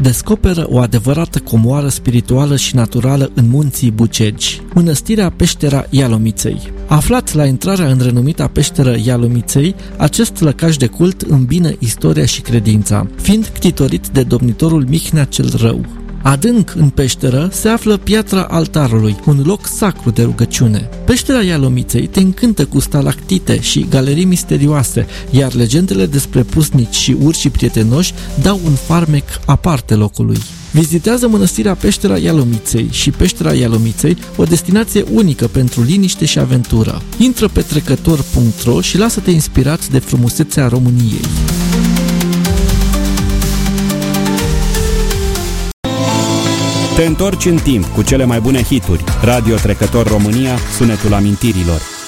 descoperă o adevărată comoară spirituală și naturală în munții Bucegi, mănăstirea Peștera Ialomiței. Aflat la intrarea în renumita peșteră Ialomiței, acest lăcaș de cult îmbină istoria și credința, fiind ctitorit de domnitorul Mihnea cel Rău. Adânc în peșteră se află piatra altarului, un loc sacru de rugăciune. Peștera Ialomiței te încântă cu stalactite și galerii misterioase, iar legendele despre pusnici și urși prietenoși dau un farmec aparte locului. Vizitează mănăstirea Peștera Ialomiței și Peștera Ialomiței, o destinație unică pentru liniște și aventură. Intră pe trecător.ro și lasă-te inspirat de frumusețea României. Te întorci în timp cu cele mai bune hituri. Radio Trecător România, sunetul amintirilor.